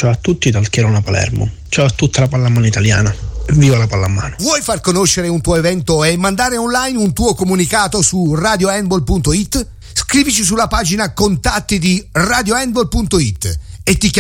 Ciao a tutti dal Chierona Palermo. Ciao a tutta la pallamano italiana. Viva la pallamano. Vuoi far conoscere un tuo evento e mandare online un tuo comunicato su radiohandball.it? Scrivici sulla pagina contatti di radiohandball.it e ti chiamiamo